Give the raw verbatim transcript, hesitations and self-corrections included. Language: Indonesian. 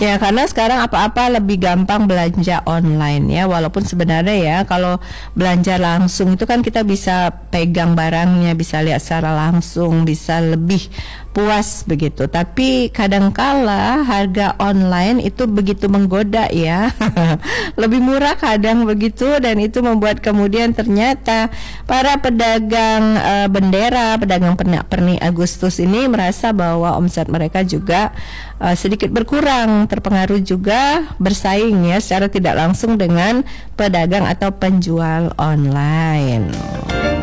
Ya, karena sekarang apa-apa lebih gampang belanja online ya. Walaupun sebenarnya ya kalau belanja langsung itu kan kita bisa pegang barangnya, bisa lihat secara langsung, bisa lebih puas begitu. Tapi kadangkala harga online itu begitu menggoda ya. Lebih murah kadang begitu, dan itu membuat kemudian ternyata para pedagang uh, bendera, pedagang pernik-pernik Agustus ini merasa bahwa omset mereka juga uh, sedikit berkurang, terpengaruh juga bersaing ya secara tidak langsung dengan pedagang atau penjual online.